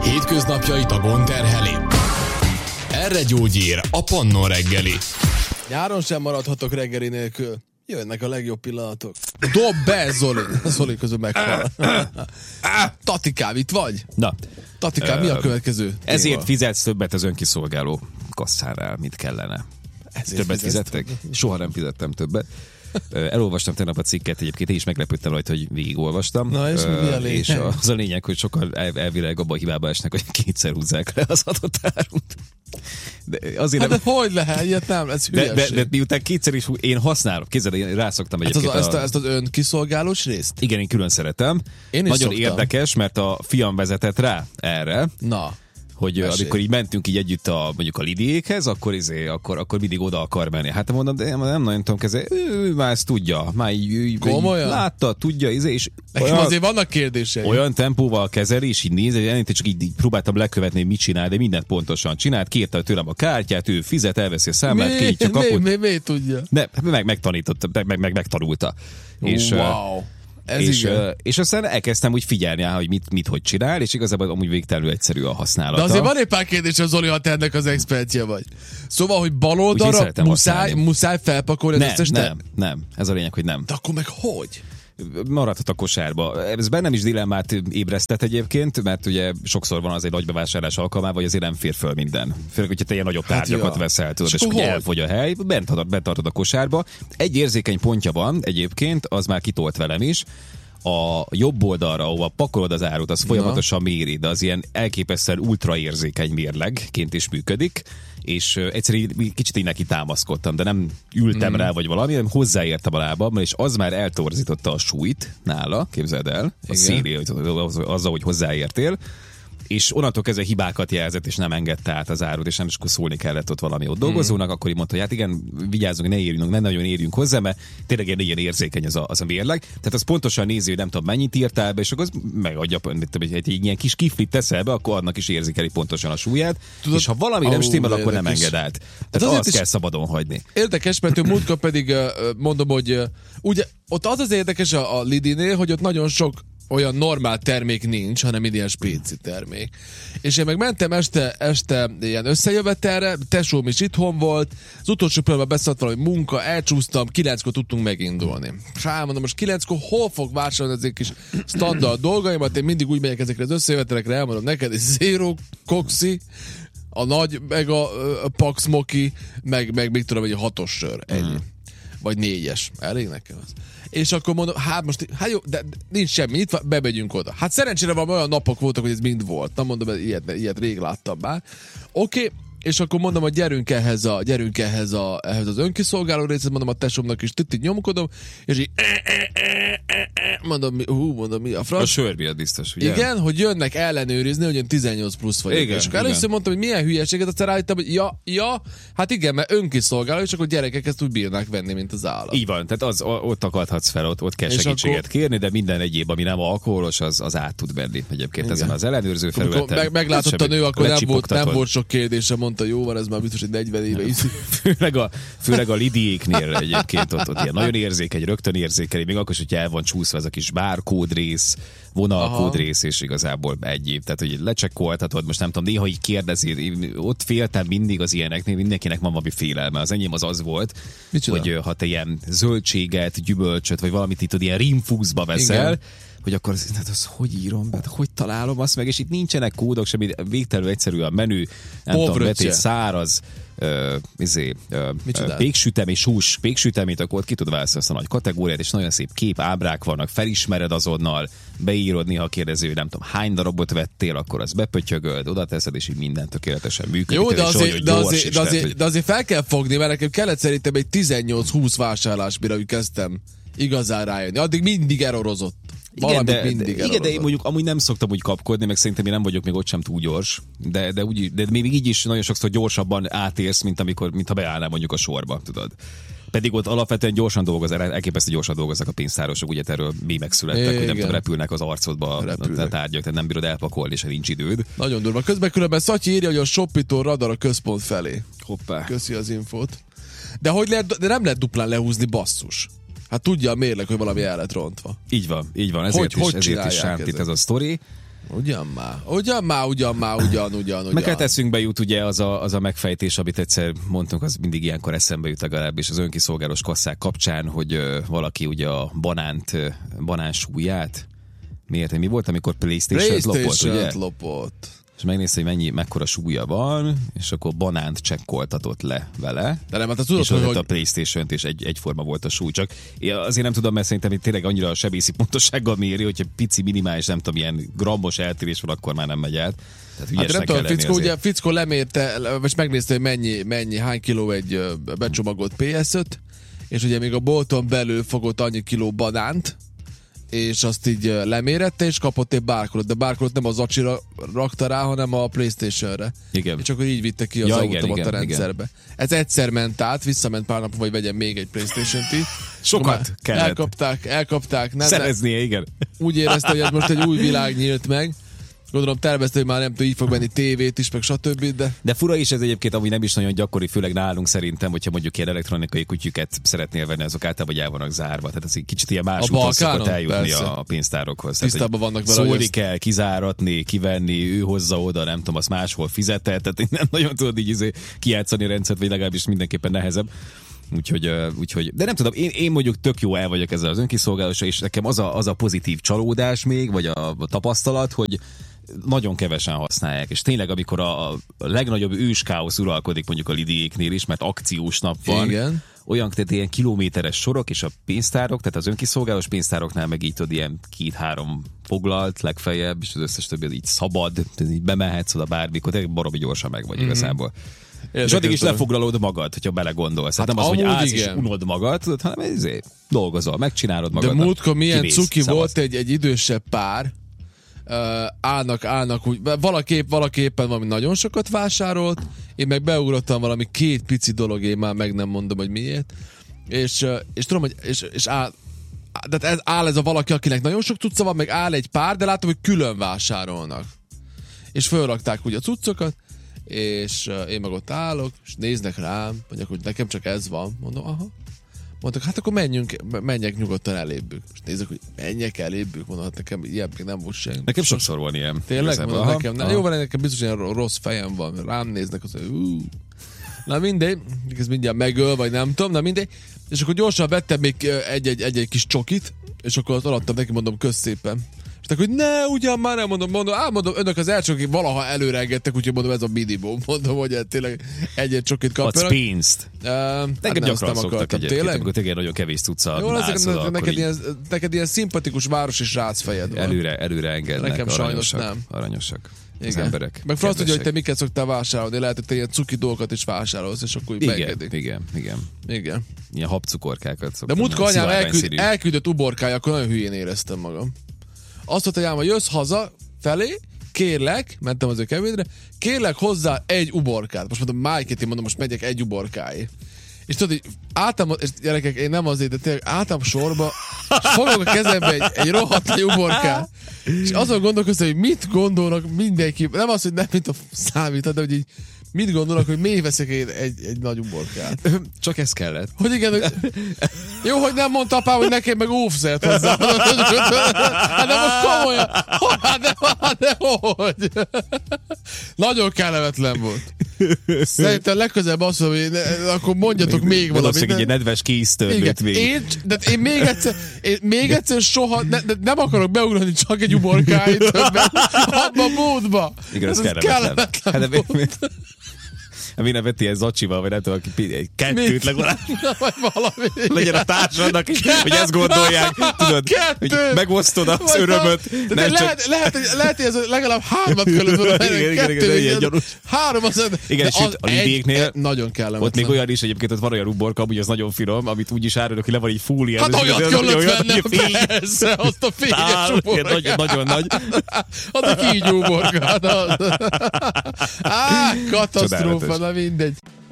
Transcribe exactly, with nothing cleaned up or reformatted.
Hétköznapjait a gond terheli. Erre gyógyír a Pannon reggeli. Nyáron sem maradhatok reggeli nélkül. Jönnek a legjobb pillanatok. Dob be, Zoli! Zoli közül meghal. Tatikám, itt vagy? Na. Tatikám, mi a következő Ezért téma? fizetsz többet az önkiszolgáló kasszánál, mint kellene. Ezért Többet fizettem. fizettek? Soha nem fizettem többet. Elolvastam tegnap a cikket, egyébként én is meglepődtem rajta, hogy végigolvastam. Na és mi a lényeg? És az a lényeg, hogy sokan el, elvileg abban a hibába esnek, hogy kétszer húzzák le az adott árut. De azért Hát nem... de hogy lehet? Ilyet nem, ez De, hülyeség. de, de miután kétszer is hú- én használom, kézzel én rászoktam Hát egyébként. az, ezt, a... a, ezt az önkiszolgálós részt? Igen, én külön szeretem. Én is Nagyon szoktam. érdekes, mert a fiam vezetett rá erre, Na. hogy Mesélj. amikor így mentünk így együtt a, mondjuk a Lidiékhez, akkor, izé, akkor, akkor mindig oda akar menni. Hát mondom, de én nem nagyon tudom kezelni. Ő már ezt tudja. Már így, így, Komolyan? látta, tudja, izé, és Nekem olyan, azért vannak kérdései. olyan tempóval kezeli, és így néz, hogy én csak így, így próbáltam lekövetni, hogy mit csinál, de mindent pontosan csinált. Kérte tőlem a kártyát, ő fizet, elveszi a számlát, kinyitja a mi, kaput. mi, mi tudja? Ne, meg, megtanította, meg, meg, meg megtanulta. És, Wow. Ez és, igen. ö, és aztán elkezdtem úgy figyelni, hogy mit, mit hogy csinál, és igazából amúgy végtelenül egyszerű a használata. De azért van egy pár kérdés, az Zoli, ha te ennek az expertje vagy. Szóval, hogy bal Úgyhogy oldalra szeretem muszáj, használni. muszáj felpakolni az nem, összes nem, termék? nem, ez a lényeg, hogy nem. De akkor meg hogy? Maradhat a kosárba. Ez bennem is dilemmát ébresztett egyébként, mert ugye sokszor van az egy nagy bevásárlás alkalmával, vagy azért nem fér föl minden. Főleg, hogyha te ilyen nagyobb Hát tárgyakat ja. veszel, tudod, És és, akkor hogy hogy? elfogy a hely, bent tartod, bent tartod a kosárba. Egy érzékeny pontja van egyébként, az már kitolt velem is, a jobb oldalra, ahova pakolod az árut, az folyamatosan méri, de az ilyen elképesztően ultraérzékeny mérlegként is működik, és uh, egyszerűen így kicsit így neki támaszkodtam, de nem ültem mm. rá vagy valami, hanem hozzáértem a lábammal, és az már eltorzította a súlyt nála, képzeld el, a széli, azzal, hogy hozzáértél, és onnantól kezdve hibákat jelzett, és nem engedte át az árut, és nem is akkor szólni kellett ott valami ott dolgozónak, mm. akkor így mondta, hogy hát igen, vigyázzunk, ne érjünk, ne nagyon érjünk hozzá, mert tényleg ilyen, ilyen érzékeny az a, az a mérleg. Tehát az pontosan nézi, hogy nem tudom, mennyit írtál be, és akkor az megadja, hogy egy ilyen kis kiflit teszel be, akkor annak is érzékeli pontosan a súlyát, tudod, és ha valami nem ó, stimmel, akkor nem érdekes. enged át. Hát Tehát azért azt is- kell szabadon hagyni. Érdekes, mert ő múltkor pedig ö, ö, mondom, hogy ö, ugye ott az az érdekes a, a Lidinél, hogy ott nagyon sok olyan normál termék nincs, hanem ilyen spéci termék. És én meg mentem este, este ilyen összejövetelre, tesóm is itthon volt, az utolsó pillanatban beszállt valami munka, elcsúsztam, kilenckor tudtunk megindulni. És elmondom, most kilenckor hol fog vásárolni az egy kis standard dolgaimat, én mindig úgy megyek ezekre az összejövetelekre, elmondom neked, egy Zero Coxi, a nagy, meg a, a Pax Moki, meg, meg még tudom, egy hatos sör, ennyi. Mm. Vagy négyes. Elég nekem az. És akkor mondom, hát most, hát jó, de nincs semmi, itt van, bemegyünk oda. Hát szerencsére valami olyan napok voltak, hogy ez mind volt. Nem mondom, ilyet, ilyet rég láttam már. Oké, okay. És akkor mondom, hogy gyerünk ehhez, a, gyerünk ehhez, a, ehhez az önkiszolgáló részét, mondom a tesómnak is, itt nyomkodom, és így mondom, mi, hú, mondom, mi a franc? A sör miatt biztos, ugye? Igen, hogy jönnek ellenőrizni, hogy én tizennyolc plusz vagyok. Igen, és akkor igen. először mondtam, hogy milyen hülyeséget, aztán rájöttem, hogy ja, ja, hát igen, mert önkiszolgáló, és akkor gyerekek ezt úgy bírnák venni, mint az állat. Így van, tehát az, ott akadhatsz fel, ott, ott kell És segítséget akkor- kérni, de minden egyéb, ami nem alkoholos, az, az át tud venni egyébként Igen. ezen az ellenőrző Amikor felületen. meg, meglátott a nő, akkor nem volt, nem lecsipogtatod. volt sok kérdése, mondta, jó van, ez már biztos, hogy negyven éve is. Főleg a, főleg a Lidiéknél egyébként ott, ott ilyen nagyon érzékeny, rögtön érzékeli, még akkor is, hogyha el van csúszva ez a kis bárkód rész, vonalkód rész, és igazából egy év. Tehát, hogy lecsekkoltatod, most nem tudom, néha így kérdezi, én ott féltem mindig az ilyeneknél, mindenkinek van valami félelme. Az enyém az az volt, Micsoda? hogy ha te ilyen zöldséget, gyümölcsöt, vagy valamit itt ilyen rimfúzba veszel, Igen. hogy akkor az, hát az hogy írom be, hogy találom azt meg, és itt nincsenek kódok, semmi, végtelenül egyszerű a menü, nem tudom, Povröccse. betét száraz, uh, izé, uh, Micsodát? péksütemény, sós péksüteményt, akkor ott ki tud választani azt a nagy kategóriát, és nagyon szép kép, ábrák vannak, felismered azonnal, beírod, néha kérdező, nem tudom, hány darabot vettél, akkor az bepötyögöd, oda teszed, és így minden tökéletesen működik. Jó, de és azért, olyan de, gyors azért, is, de, tehát, azért, hogy- de azért fel kell fogni, mert nekem kellett szerintem egy tizennyolc-húsz vásárlás, mire úgy kezdtem igazán rájönni. Addig mindig errorozott. Igen, Valamit de, mindig de, igen, de én errorozott. mondjuk amúgy nem szoktam úgy kapkodni, meg szerintem én nem vagyok még ott sem túl gyors, de, de, úgy, de még így is nagyon sokszor gyorsabban átérsz, mint amikor, mint ha beállnál mondjuk a sorba, tudod. Pedig ott alapvetően gyorsan dolgoznak, elképesztő gyorsan dolgoznak a pénztárosok, ugye erről mi megszülettek, Igen. hogy nem tudom, repülnek az arcodba a Repülnek. tárgyak, tehát nem bírod elpakolni, és nincs időd. Nagyon durva. Közben különben Szatyi írja, hogy a Shopitól radar a központ felé. Hoppá. Köszi az infót. De hogy lehet, de nem lehet duplán lehúzni, basszus. Hát tudja a mérleg, hogy valami el lett rontva. Így van, így van, ezért Hogy- is, hogy ezért is csinálják sánt itt ezek? ez a sztori. Ugyan már, ugyan már, ugyan már, ugyan, ugyan, ugyan. Meg hát eszünkbe jut ugye az a, az a megfejtés, amit egyszer mondtunk, az mindig ilyenkor eszembe jut legalábbis az önkiszolgálós kasszák kapcsán, hogy ö, valaki ugye a banánt, ö, banán súlyát, miért, mi volt, amikor PlayStation-t lopott, ugye? lopott. És megnézte, hogy mennyi, mekkora súlya van, és akkor banánt csekkoltatott le vele. De nem, hát tudod, és hogy... a PlayStation-t, és egy, egyforma volt a súly. Csak én azért nem tudom, mert szerintem itt tényleg annyira a sebészi pontossággal méri, hogyha pici, minimális, nem tudom, ilyen grammos eltérés van, akkor már nem megy át. Tehát hát nem tudom, Fickó, azért. ugye Fickó lemérte, és megnézte, hogy mennyi, mennyi, hány kiló egy becsomagolt pé es öt, és ugye még a bolton belül fogott annyi kiló banánt, és azt így lemérette, és kapott egy bárkolót, de bárkolót nem az acsira rakta rá, hanem a PlayStation-re. Igen. És akkor így vitte ki az ja, automata igen, rendszerbe. Igen. Ez egyszer ment át, visszament pár napon, vagy vegyen még egy PlayStation-t. Sokat kellett. Elkapták, elkapták. Nem, szereznie, igen. Úgy érezte, hogy ez most egy új világ nyílt meg. Gondolom tervezte, hogy már nem tudom, így fog menni tévét is, meg stb. De... de fura is ez egyébként, ami nem is nagyon gyakori, főleg nálunk szerintem, hogyha mondjuk ilyen elektronikai kutyukat szeretnél venni, azok általában el vannak zárva. Tehát ez egy kicsit ilyen más úton szokott eljutni persze. A pénztárokhoz. Tisztában vannak vele. Szólni ezt... kell, kizáratni, kivenni, ő hozza oda, nem tudom, azt máshol fizetett, tehát nem nagyon tudod így izé kijátszani a rendszert, vagy legalábbis mindenképpen nehezebb. Úgyhogy, úgyhogy, de nem tudom, én, én mondjuk tök jó el vagyok ezzel az önkiszolgálással, és nekem az a, az a pozitív csalódás még, vagy a, a tapasztalat, hogy nagyon kevesen használják, és tényleg amikor a, a legnagyobb őskáosz uralkodik mondjuk a Lidiéknél is, mert akciós nap van, igen. Olyan, tehát ilyen kilométeres sorok, és a pénztárok, tehát az önkiszolgálós pénztároknál meg így tudod, ilyen két-három foglalt legfeljebb, és az összes többi az így szabad, tehát így bemehetsz oda bármikor, tényleg baromi gyorsan meg vagy mm-hmm. igazából. Érdekes, és addig is lefoglalod magad, hogyha belegondolsz. Hát, hát nem az, hogy állsz és unod magad, tudod, hanem ezért dolgozol, megcsinálod magad. De múltkor milyen kimész, cuki szavaz. Volt egy, egy idősebb pár, uh, állnak, állnak, úgy, valaképp, valaképpen valami nagyon sokat vásárolt, én meg beugrottam valami két pici dolog, én már meg nem mondom, hogy miért, és, uh, és tudom, hogy és, és áll, de ez, áll ez a valaki, akinek nagyon sok cucca van, meg áll egy pár, de látom, hogy külön vásárolnak. És fölrakták úgy a cuccokat, és uh, én meg ott állok, és néznek rám, mondják, hogy nekem csak ez van. Mondom, aha. Mondtak, hát akkor menjünk, menjek nyugodtan elébbük. És nézzük, hogy menjek elébbük. Mondom, hát nekem ilyen még nem volt sem. Nekem sokszor van ilyen. Tényleg? Mondom, aha, nekem, aha. Jó van, nekem biztos ilyen rossz fejem van, rám néznek, az, hogy uh. Na mindegy, ez mindjárt megöl, vagy nem tudom, na mindegy. És akkor gyorsan vettem még egy-egy, egy-egy kis csokit, és akkor azt alattam neki, mondom, kösz szépen. Tehát, hogy ne, ugyan már nem mondom, mondom, á, mondom, önök az első, akik valaha előre engedtek, úgyhogy mondom, ez a minimum. Mondom, hogy tényleg egy-egy csokit kapjanak. Adsz pénzt. Uh, Nekem gyakran szoktak egyébként, amikor tényleg nagyon kevés cucca jó, állsz oda, neked, neked, így... ilyen, neked ilyen szimpatikus városi srác fejed van. Előre, előre engednek. Nekem sajnos nem. Aranyosak. Az igen. Emberek. Meg azt tudja, hogy te miket szoktál vásárolni, lehet, hogy te ilyen cuki dolgokat is vásárolsz, és akkor igen, megedik. Igen, igen. Igen. Ilyen habcukorkákat szoktam. De múltkor anyám elküld, elküldött uborkája, akkor nagyon hülyén éreztem magam. Azt mondta, hogy ám, hogy jössz haza felé, kérlek, mentem az ő kevédre, kérlek hozzá egy uborkát. Most mondom, Májkét, én mondom, most megyek egy uborkáig. És tudod, hogy álltam, és gyerekek, én nem azért, de tényleg álltam sorba, és fogok a kezembe egy, egy rohadt nagy uborkát. És azon gondolkoztam, hogy mit gondolnak mindenki, nem az, hogy nem mint a számít, de hogy így mit gondolnak, hogy miért veszek egy, egy, egy nagy uborkát? Csak ez kellett. Hogy igen, hogy... Jó, hogy nem mondta apám, hogy nekem meg óvszert hozzá. Hát nem, most komolyan. Hát de, hát de hogy? Nagyon kellemetlen volt. Szerintem legközelebb azt mondom, hogy ne, akkor mondjatok még valamit. Valószínűleg egy nedves kéztörlőt még. Én, de én még egyszer, én még egyszer soha, ne, de nem akarok beugrani csak egy uborkáit többet. Abba a módba. Igen, ez kellemetlen. kellemetlen volt. Minden vett ilyen zacsival, vagy nem tudom, egy kettőt legalább. Vagy valami. Legyen a társadnak, hogy ezt gondolják. Tudod, hogy megosztod az vagy örömöt. De, de lehet, csak... lehet, lehet, lehet, hogy ez legalább hármat kellett volna. Igen, igen, igen, igen, igen, három az... Igen, és a Lidiéknél nagyon kellemetlen. Ott még olyan is, egyébként ott van olyan uborka, amúgy az nagyon finom, amit úgy is árulnak, hogy le van így fúlia. Hát olyat kellett vennem, persze, azt a fényes uborkát. Nagyon nagy. Az a kígyó uborkát. Á, katasztrófa, na mindegy.